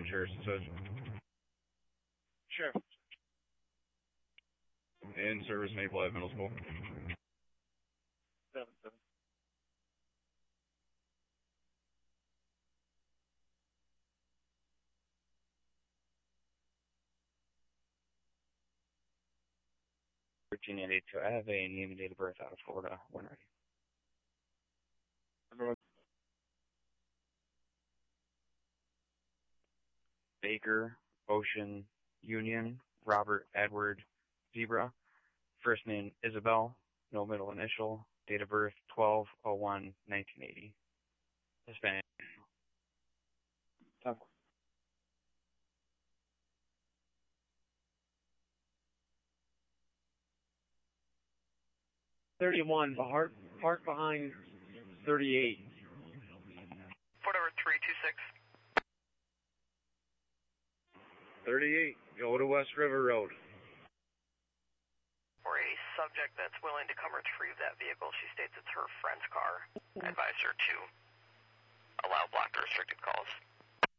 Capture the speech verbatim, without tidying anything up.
Sheriff's Associate. Sheriff. In service, Maple Ave Middle School. Seven, seven. thirteen eighty-two. I have a name and date of birth out of Florida. When ready? Baker, Ocean, Union, Robert, Edward, Zebra. First name Isabel, no middle initial. Date of birth twelve oh one nineteen eighty. Hispanic. Top. thirty-one, park, park behind thirty-eight. Fort over three two six. thirty-eight, go to West River Road. For a subject that's willing to come retrieve that vehicle, she states it's her friend's car. I advise her to allow blocked or restricted calls.